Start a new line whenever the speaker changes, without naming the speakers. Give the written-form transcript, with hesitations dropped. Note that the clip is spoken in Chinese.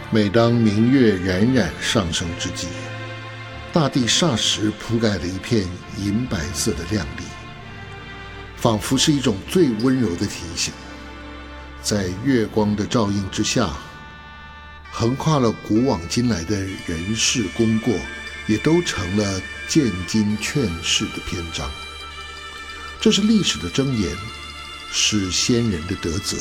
每当明月冉冉上升之际，大地霎时铺盖了一片银白色的亮丽，仿佛是一种最温柔的提醒。在月光的照映之下，横跨了古往今来的人事功过，也都成了见今劝世的篇章。这是历史的箴言，是先人的德泽。